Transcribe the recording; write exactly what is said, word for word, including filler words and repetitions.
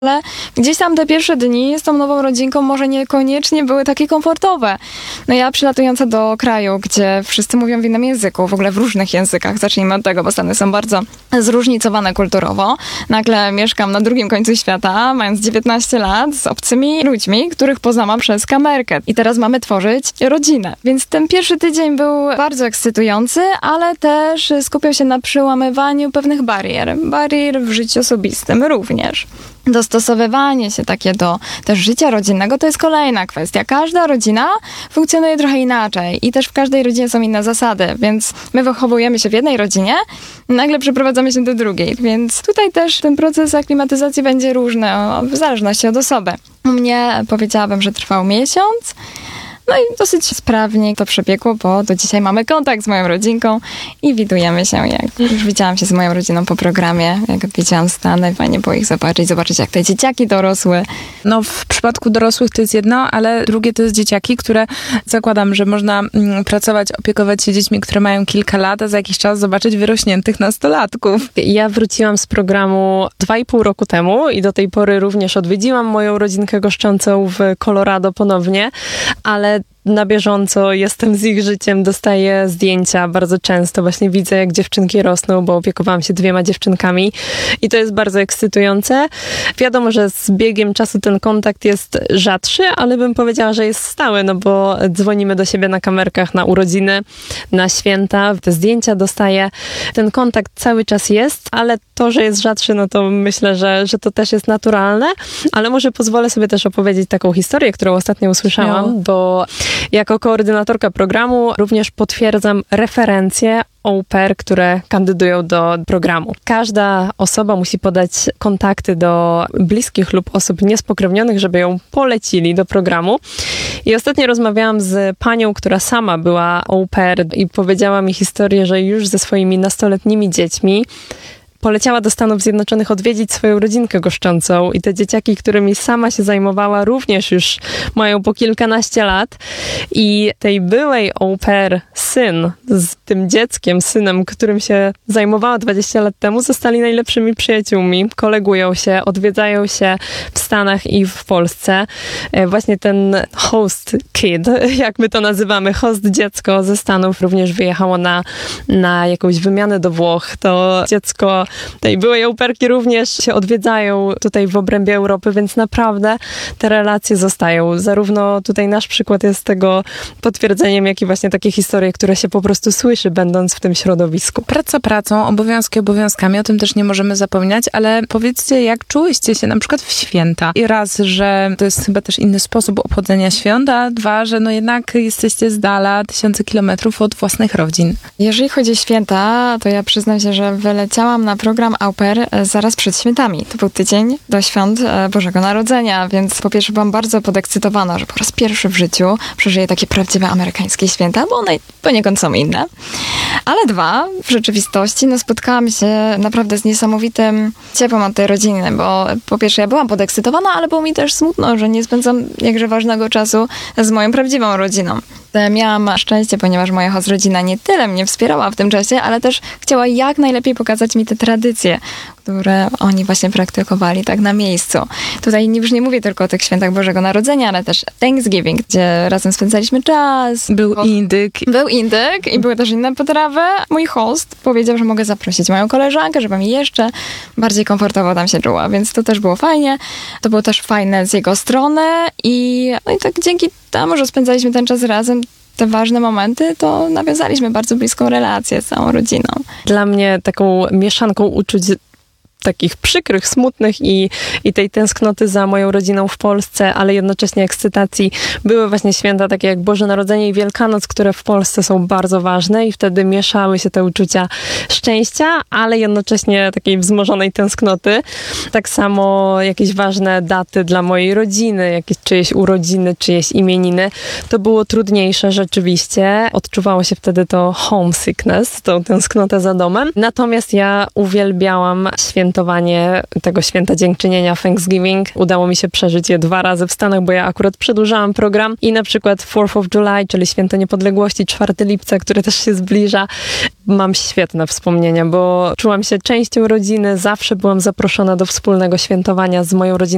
Ale gdzieś tam te pierwsze dni z tą nową rodzinką może niekoniecznie były takie komfortowe. No ja przylatująca do kraju, gdzie wszyscy mówią w innym języku, w ogóle w różnych językach, zacznijmy od tego, bo Stany są bardzo zróżnicowane kulturowo. Nagle mieszkam na drugim końcu świata, mając dziewiętnaście lat, z obcymi ludźmi, których poznałam przez kamerkę. I teraz mamy tworzyć rodzinę. Więc ten pierwszy tydzień był bardzo ekscytujący, ale też skupiał się na przełamywaniu pewnych barier. Barier w życiu osobistym również. Dostosowywanie się takie do też życia rodzinnego to jest kolejna kwestia. Każda rodzina funkcjonuje trochę inaczej i też w każdej rodzinie są inne zasady, więc my wychowujemy się w jednej rodzinie, nagle przeprowadzamy się do drugiej, więc tutaj też ten proces aklimatyzacji będzie różny w zależności od osoby. U mnie powiedziałabym, że trwał miesiąc. No i dosyć sprawnie to przebiegło, bo do dzisiaj mamy kontakt z moją rodzinką i widujemy się, jak już widziałam się z moją rodziną po programie, jak odwiedziłam Stany, fajnie było ich zobaczyć, zobaczyć jak te dzieciaki dorosły. No w przypadku dorosłych to jest jedno, ale drugie to jest dzieciaki, które zakładam, że można mm, pracować, opiekować się dziećmi, które mają kilka lat, a za jakiś czas zobaczyć wyrośniętych nastolatków. Ja wróciłam z programu dwa i pół roku temu i do tej pory również odwiedziłam moją rodzinkę goszczącą w Colorado ponownie, ale na bieżąco jestem z ich życiem, dostaję zdjęcia bardzo często. Właśnie widzę, jak dziewczynki rosną, bo opiekowałam się dwiema dziewczynkami i to jest bardzo ekscytujące. Wiadomo, że z biegiem czasu ten kontakt jest rzadszy, ale bym powiedziała, że jest stały, no bo dzwonimy do siebie na kamerkach na urodziny, na święta, te zdjęcia dostaję. Ten kontakt cały czas jest, ale to, że jest rzadszy, no to myślę, że, że to też jest naturalne, ale może pozwolę sobie też opowiedzieć taką historię, którą ostatnio usłyszałam, no. Bo jako koordynatorka programu również potwierdzam referencje au pair, które kandydują do programu. Każda osoba musi podać kontakty do bliskich lub osób niespokrewnionych, żeby ją polecili do programu. I ostatnio rozmawiałam z panią, która sama była au pair i powiedziała mi historię, że już ze swoimi nastoletnimi dziećmi poleciała do Stanów Zjednoczonych odwiedzić swoją rodzinkę goszczącą i te dzieciaki, którymi sama się zajmowała, również już mają po kilkanaście lat i tej byłej au pair syn z tym dzieckiem, synem, którym się zajmowała dwadzieścia lat temu, zostali najlepszymi przyjaciółmi, kolegują się, odwiedzają się w Stanach i w Polsce. Właśnie ten host kid, jak my to nazywamy, host dziecko ze Stanów również wyjechało na, na jakąś wymianę do Włoch. To dziecko tej byłej au pairki również się odwiedzają tutaj w obrębie Europy, więc naprawdę te relacje zostają. Zarówno tutaj nasz przykład jest tego potwierdzeniem, jak i właśnie takie historie, które się po prostu słyszy, będąc w tym środowisku. Praca pracą, obowiązki obowiązkami, o tym też nie możemy zapominać, ale powiedzcie, jak czułyście się na przykład w święta? I raz, że to jest chyba też inny sposób obchodzenia świąt, a dwa, że no jednak jesteście z dala tysiące kilometrów od własnych rodzin. Jeżeli chodzi o święta, to ja przyznam się, że wyleciałam na program au pair zaraz przed świętami. To był tydzień do świąt Bożego Narodzenia, więc po pierwsze byłam bardzo podekscytowana, że po raz pierwszy w życiu przeżyję takie prawdziwe amerykańskie święta, bo one poniekąd są inne. Ale dwa, w rzeczywistości no, spotkałam się naprawdę z niesamowitym ciepłem od tej rodziny, bo po pierwsze ja byłam podekscytowana, ale było mi też smutno, że nie spędzam jakże ważnego czasu z moją prawdziwą rodziną. Miałam szczęście, ponieważ moja host rodzina nie tyle mnie wspierała w tym czasie, ale też chciała jak najlepiej pokazać mi te tradycje, które oni właśnie praktykowali tak na miejscu. Tutaj już nie mówię tylko o tych świętach Bożego Narodzenia, ale też Thanksgiving, gdzie razem spędzaliśmy czas. Był indyk. Był indyk i były też inne potrawy. Mój host powiedział, że mogę zaprosić moją koleżankę, żeby mi jeszcze bardziej komfortowo tam się czuła, więc to też było fajnie. To było też fajne z jego strony i, no i tak dzięki temu, że spędzaliśmy ten czas razem, te ważne momenty, to nawiązaliśmy bardzo bliską relację z całą rodziną. Dla mnie taką mieszanką uczuć takich przykrych, smutnych i, i tej tęsknoty za moją rodziną w Polsce, ale jednocześnie ekscytacji były właśnie święta takie jak Boże Narodzenie i Wielkanoc, które w Polsce są bardzo ważne i wtedy mieszały się te uczucia szczęścia, ale jednocześnie takiej wzmożonej tęsknoty. Tak samo jakieś ważne daty dla mojej rodziny, jakieś czyjeś urodziny, czyjeś imieniny. To było trudniejsze rzeczywiście. Odczuwało się wtedy to homesickness, tą tęsknotę za domem. Natomiast ja uwielbiałam święta świętowanie tego święta dziękczynienia Thanksgiving. Udało mi się przeżyć je dwa razy w Stanach, bo ja akurat przedłużałam program i na przykład fourth of July, czyli Święto Niepodległości, czwartego lipca, które też się zbliża. Mam świetne wspomnienia, bo czułam się częścią rodziny, zawsze byłam zaproszona do wspólnego świętowania z moją rodziną.